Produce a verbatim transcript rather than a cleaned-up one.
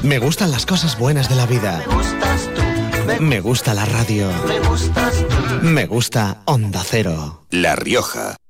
Me gustan las cosas buenas de la vida. Me gustas tú. Me, me gusta la radio. Me gustas tú. Me gusta Onda Cero. La Rioja.